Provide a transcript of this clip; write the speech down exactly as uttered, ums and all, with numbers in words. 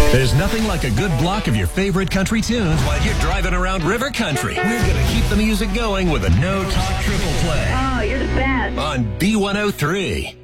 There's nothing like a good block of your favorite country tunes while you're driving around River Country. We're going to keep the music going with a no-talk triple play. Oh, you're the best. On B one oh three.